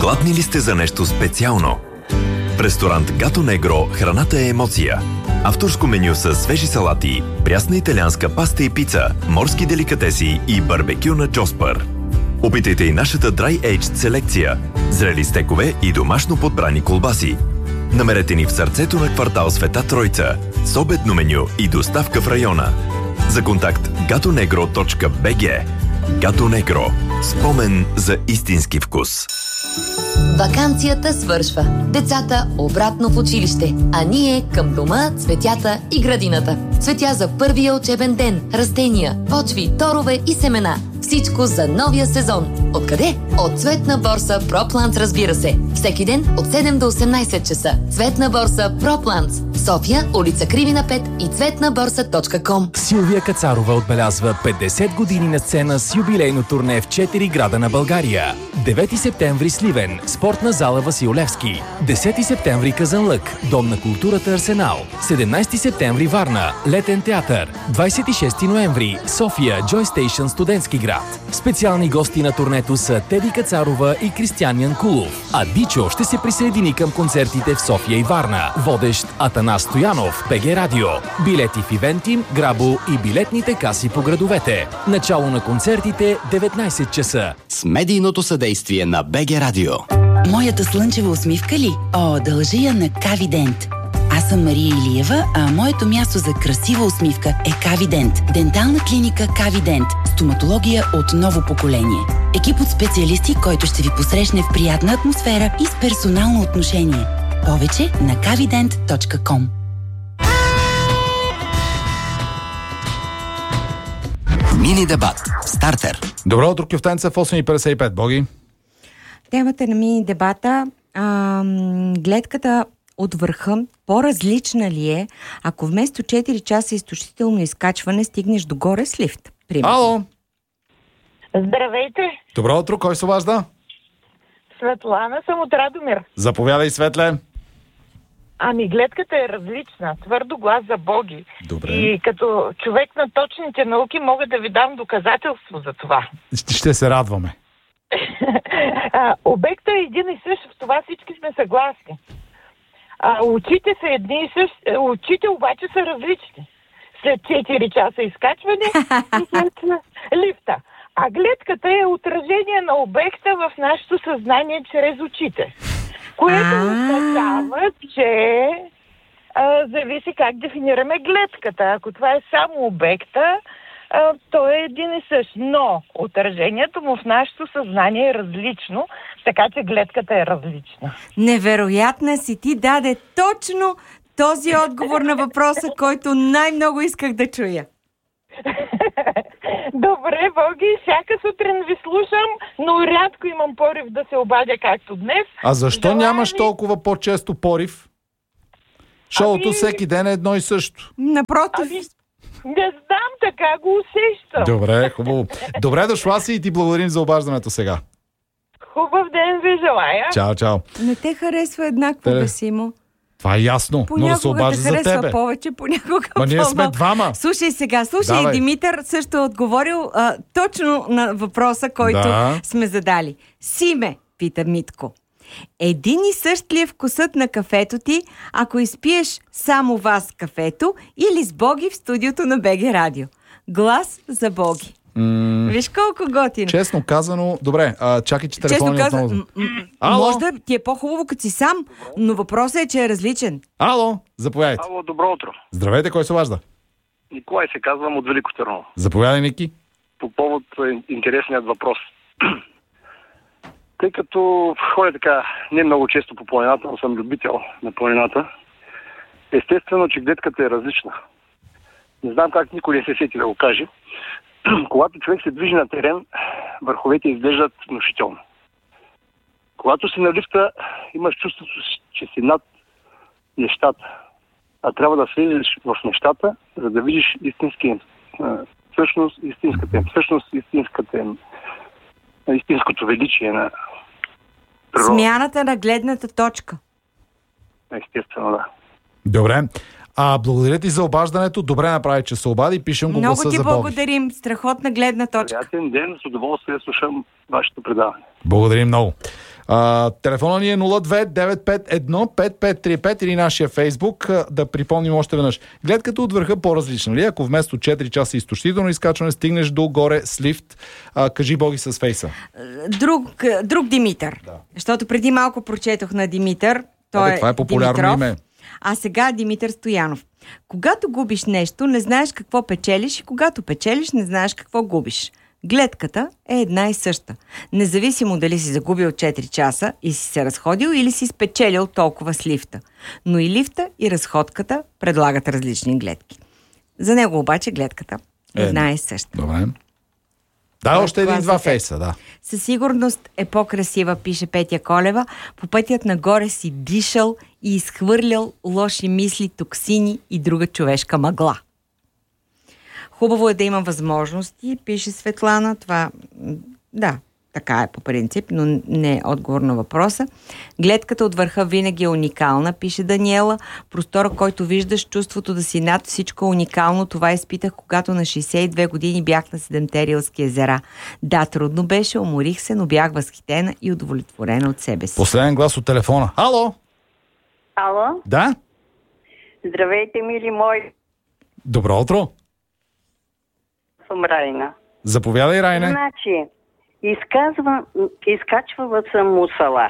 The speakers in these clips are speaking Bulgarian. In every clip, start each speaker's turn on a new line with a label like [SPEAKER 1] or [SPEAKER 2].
[SPEAKER 1] Гладни ли сте за нещо специално? В ресторант Гато Негро храната е емоция. Авторско меню с свежи салати, прясна италианска паста и пица, морски деликатеси и барбекю на Джоспър. Опитайте и нашата Dry Aged селекция, зрели стекове и домашно подбрани колбаси. Намерете ни в сърцето на квартал Света Тройца, с обедно меню и доставка в района. За контакт gatonegro.bg. Гато Негро. Спомен за истински вкус.
[SPEAKER 2] Ваканцията свършва. Децата обратно в училище, а ние към дома, цветята и градината. Цветя за първия учебен ден, растения, почви, торове и семена. Всичко за новия сезон. Откъде? От Цветна борса ProPlants, разбира се. Всеки ден от 7 до 18 часа. Цветна борса ProPlants. София, улица Кривина 5 и цветнаборса.com.
[SPEAKER 3] Силвия Кацарова отбелязва 50 години на сцена с юбилейно турне в 4 града на България. 9 септември Сливен, спортна зала Васил Левски. 10 септември Казанлък, Дом на културата Арсенал. 17 септември Варна, Летен театър. 26 ноември София, Joy Station, студентски град. Специални гости на турнето са Теди Кацарова и Кристиан Янкулов. А Дичо ще се присъедини към концертите в София и Варна. Водещ Атанас Стоянов, БГ Радио. Билети в Ивентим, Грабо и билетните каси по градовете. Начало на концертите 19 часа.
[SPEAKER 4] С медийното съдействие на БГ Радио.
[SPEAKER 5] Моята слънчева усмивка ли? О, дължа я на Кавидент. Аз съм Мария Илиева, а моето място за красива усмивка е Кавидент. Дентална клиника Кавидент. Стоматология от ново поколение. Екип от специалисти, който ще ви посрещне в приятна атмосфера и с персонално отношение. Повече на kavident.com.
[SPEAKER 4] Мини дебат. Стартер.
[SPEAKER 6] Добро утро, кюфтенца в 8:55. Боги?
[SPEAKER 7] Темата на мини дебата гледката от върха по-различна ли е, ако вместо 4 часа изтощително изкачване стигнеш догоре с лифт? Примерно.
[SPEAKER 6] Ало!
[SPEAKER 8] Здравейте!
[SPEAKER 6] Добро утро, кой се обажда?
[SPEAKER 8] Светлана съм от Радомир.
[SPEAKER 6] Заповядай, Светле.
[SPEAKER 8] Ами гледката е различна. Твърдо глас за боги.
[SPEAKER 6] Добре.
[SPEAKER 8] И като човек на точните науки мога да ви дам доказателство за това.
[SPEAKER 6] Ще се радваме.
[SPEAKER 8] Обектът е един и същ, в това всички сме съгласни. Очите са едни и същи, очите обаче са различни. След 4 часа изкачване и след лифта. А гледката е отражение на обекта в нашето съзнание чрез очите. Което означава, че зависи как дефинираме гледката. Ако това е само обекта, то е един и същ. Но отражението му в нашето съзнание е различно, така че гледката е различна.
[SPEAKER 7] Невероятна си, ти даде точно този отговор на въпроса, който най-много исках да чуя.
[SPEAKER 8] Добре, Боги, всяка сутрин ви слушам, но рядко имам порив да се обадя както днес.
[SPEAKER 6] А защо нямаш толкова по-често порив? Шоуто всеки ден е едно и също.
[SPEAKER 7] Напротив.
[SPEAKER 8] Не знам, така го усещам.
[SPEAKER 6] Добре, хубаво. Добре дошла си и ти благодарим за обаждането сега.
[SPEAKER 8] Хубав ден ви желая.
[SPEAKER 6] Чао, чао.
[SPEAKER 7] Не те харесва еднакво, Бесимо.
[SPEAKER 6] Това е ясно, но да се обажда за тебе.
[SPEAKER 7] Понякога те харесва повече, понякога
[SPEAKER 6] Ма ние сме двама.
[SPEAKER 7] Слушай сега, Димитър също е отговорил точно на въпроса, който сме задали. Симе, пита Митко. Един и същ ли е вкусът на кафето ти, ако изпиеш само вас кафето или с Боги в студиото на БГ Радио? Глас за Боги. Виж колко готино.
[SPEAKER 6] Честно казано, добре, чакай, че телефонът е отново.
[SPEAKER 7] Може да ти е по-хубаво като си сам, но въпросът е, че е различен.
[SPEAKER 6] Ало, заповядайте.
[SPEAKER 9] Ало, добро утро.
[SPEAKER 6] Здравейте, кой се обажда?
[SPEAKER 9] Николай се казвам от Велико Търново.
[SPEAKER 6] Заповядай, Ники.
[SPEAKER 9] По повод интересният въпрос. Тъй като ходя така не много често по планината, но съм любител на планината, естествено, че гледката е различна. Не знам как никой не се сети да го каже. Когато човек се движи на терен, върховете изглеждат внушително. Когато си на лифта, имаш чувството, че си над нещата. А трябва да слезеш в нещата, за да видиш истинското величие на природа.
[SPEAKER 7] Смяната на гледната точка.
[SPEAKER 9] Естествено, да.
[SPEAKER 6] Добре. Благодаря ти за обаждането. Добре направи, че се обади. Пишем го гласа за Боги.
[SPEAKER 7] Много ти благодарим. Страхотна гледна точка.
[SPEAKER 9] Приятен ден. С удоволствие слушам вашето предаване.
[SPEAKER 6] Благодарим много. Телефона ни е 02-951-5535 или нашия Фейсбук. Да припомним още веднъж. Гледката от върха по-различна ли? Ако вместо 4 часа изтощително изкачване стигнеш до горе с лифт, кажи Боги с Фейса.
[SPEAKER 7] Друг Димитър. Да. Защото преди малко прочетох на Димитър.
[SPEAKER 6] Това е популярно Димитров, име.
[SPEAKER 7] А сега Димитър Стоянов. Когато губиш нещо, не знаеш какво печелиш и когато печелиш, не знаеш какво губиш. Гледката е една и съща. Независимо дали си загубил 4 часа и си се разходил или си спечелил толкова с лифта. Но и лифта, и разходката предлагат различни гледки. За него обаче гледката е една и съща.
[SPEAKER 6] Добре. Да, още един-два Фейса, да.
[SPEAKER 7] Със сигурност е по-красива, пише Петя Колева. По пътят нагоре си дишал и изхвърлял лоши мисли, токсини и друга човешка мъгла. Хубаво е да има възможности, пише Светлана. Това, да, така е по принцип, но не е отговор на въпроса. Гледката от върха винаги е уникална, пише Даниела. Простора, който виждаш, чувството да си над всичко е уникално. Това изпитах, когато на 62 години бях на 7-те Рилски езера. Да, трудно беше, уморих се, но бях възхитена и удовлетворена от себе си.
[SPEAKER 6] Последен глас от телефона. Ало?
[SPEAKER 10] Ало?
[SPEAKER 6] Да?
[SPEAKER 10] Здравейте, мили мои.
[SPEAKER 6] Добро утро.
[SPEAKER 10] Съм Райна.
[SPEAKER 6] Заповядай, Райна.
[SPEAKER 10] Значи, изкачвала съм Мусала,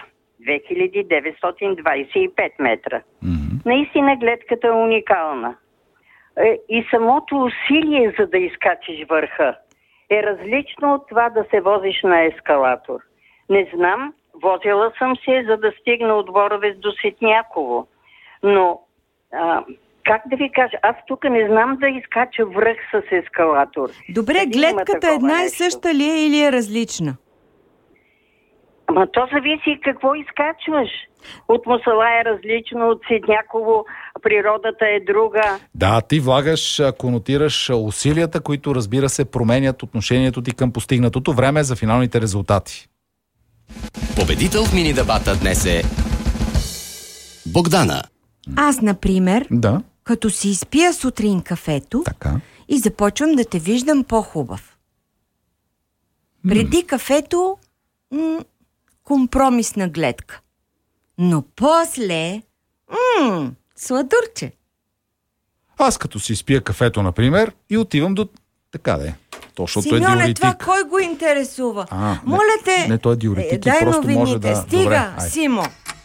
[SPEAKER 10] 2925 метра. Mm-hmm. Наистина гледката е уникална. И самото усилие, за да изкачиш върха, е различно от това да се возиш на ескалатор. Не знам, возила съм се, за да стигна от Боровец до Сетняково. Но, как да ви кажа, аз тук не знам да изкача връх с ескалатор.
[SPEAKER 7] Добре, гледката една и съща ли е или е различна?
[SPEAKER 10] Ама то зависи какво изкачваш. От Мусала е различно, от Сетняково природата е друга.
[SPEAKER 6] Да, ти влагаш, конотираш усилията, които, разбира се, променят отношението ти към постигнатото. Време за финалните резултати.
[SPEAKER 4] Победител в мини-дебата днес е Богдана.
[SPEAKER 7] Аз, например,
[SPEAKER 6] да,
[SPEAKER 7] като си изпия сутрин кафето и започвам да те виждам по-хубав. Преди кафето компромисна гледка. Но после сладурче.
[SPEAKER 6] Аз като си изпия кафето, например, и отивам до... Така да е.
[SPEAKER 7] Симеоне, това кой го интересува? Моля те...
[SPEAKER 6] Не, той е диуретик
[SPEAKER 7] дай
[SPEAKER 6] и просто може да...
[SPEAKER 7] Стига, добре, Симо.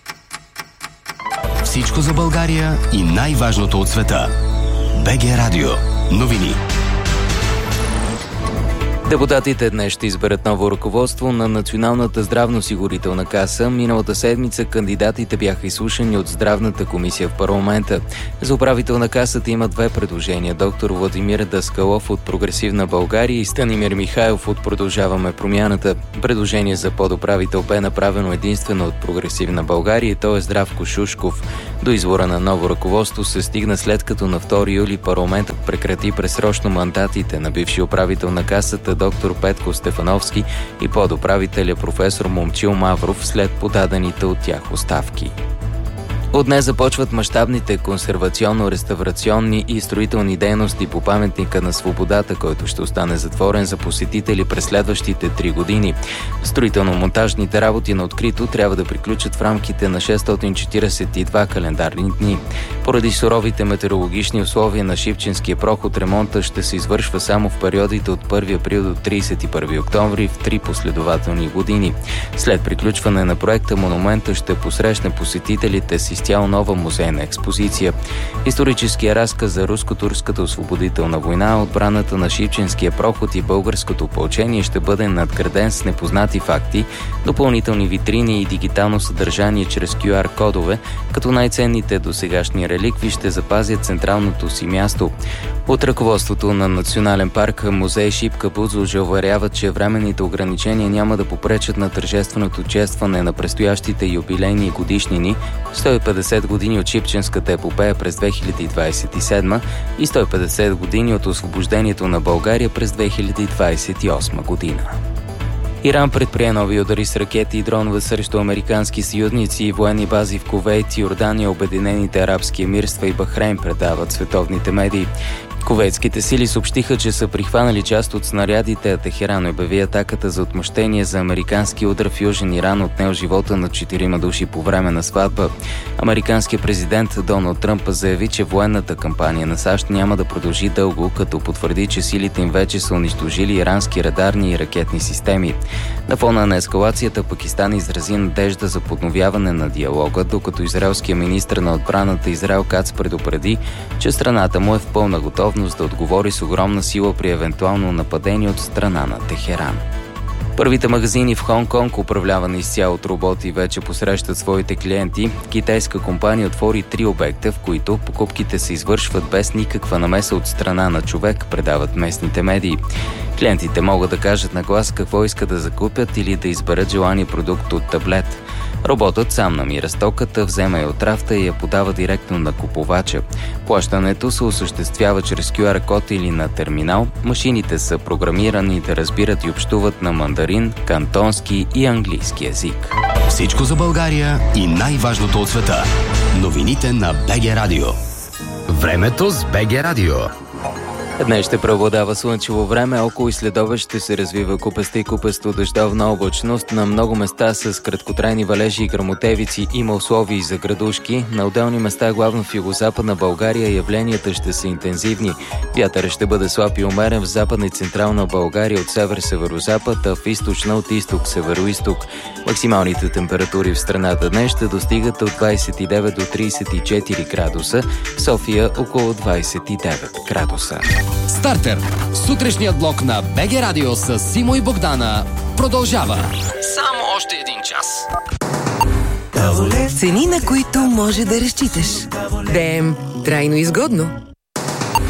[SPEAKER 4] Всичко за България и най-важното от света. БГ Радио. Новини.
[SPEAKER 11] Депутатите днес ще изберат ново ръководство на Националната здравноосигурителна каса. Миналата седмица кандидатите бяха изслушани от Здравната комисия в парламента. За управител на касата има две предложения. Доктор Владимир Даскалов от Прогресивна България и Станимир Михайлов от Продължаваме промяната. Предложение за подуправител бе направено единствено от Прогресивна България и то е Здравко Шушков. До избора на ново ръководство се стигна след като на 2 юли парламентът прекрати предсрочно мандатите на бивши управител на касата доктор Петко Стефановски и подуправителя професор Момчил Мавров след подадените от тях оставки. От днес започват мащабните консервационно-реставрационни и строителни дейности по паметника на свободата, който ще остане затворен за посетители през следващите 3 години. Строително-монтажните работи на открито трябва да приключат в рамките на 642 календарни дни. Поради суровите метеорологични условия на Шипченския проход, ремонта ще се извършва само в периодите от 1 април до 31 октомври в 3 последователни години. След приключване на проекта, монумента ще посрещне посетителите с изцяло нова музейна експозиция. Историческия разказ за руско-турската освободителна война, отбраната на Шипченския проход и българското опълчение ще бъде надграден с непознати факти, допълнителни витрини и дигитално съдържание чрез QR-кодове, като най-ценните досегашни реликви ще запазят централното си място. От ръководството на Национален парк музей Шипка Бузлуджа уверяват, че временните ограничения няма да попречат на тържественото честване на предстоящите юбилейни годишнини, 150 години от Шипченската епопея през 2027 и 150 години от освобождението на България през 2028 година. Иран предприе нови удари с ракети и дронове срещу американски съюзници и военни бази в Кувейт, Йордания, Обединените арабски емирства и Бахрейн, предават световните медии. Кувейтските сили съобщиха, че са прихванали част от снарядите, а Техеран обяви атаката за отмъщение за американски удар в Южен Иран, отнел живота на 4 души по време на сватба. Американският президент Доналд Тръмп заяви, че военната кампания на САЩ няма да продължи дълго, като потвърди, че силите им вече са унищожили ирански радарни и ракетни системи. На фона на ескалацията Пакистан изрази надежда за подновяване на диалога, докато израелският министър на отбраната Израел Кац предупреди, че страната му е в пълна готовност да отговори с огромна сила при евентуално нападение от страна на Техеран. Първите магазини в Хонг-Конг, управлявани изцяло от роботи, вече посрещат своите клиенти. Китайска компания отвори 3 обекта, в които покупките се извършват без никаква намеса от страна на човек, предават местните медии. Клиентите могат да кажат на глас какво искат да закупят или да изберат желания продукт от таблет. Роботът сам намира стоката, взема я от рафта и я подава директно на купувача. Плащането се осъществява чрез QR код или на терминал. Машините са програмирани да разбират и общуват на мандарин, кантонски и английски език.
[SPEAKER 4] Всичко за България и най-важното от света. Новините на БГ Радио. Времето с БГ Радио.
[SPEAKER 11] Днес ще преобладава слънчево време, около и следобед ще се развива купеста и купесто дъждовна облачност. На много места с краткотрайни валежи и гръмотевици има условия и за градушки. На отделни места, главно в югозападна България, явленията ще са интензивни. Вятърът ще бъде слаб и умерен в западна и централна България от север-северозапад, а в източна от изток-североизток. Максималните температури в страната днес ще достигат от 29 до 34 градуса, в София около 29 градуса.
[SPEAKER 12] Стартер. Сутрешният блок на БГ Радио с Симо и Богдана продължава. Само още един час.
[SPEAKER 13] Цени, на които може да разчиташ. ДМ. Трайно изгодно.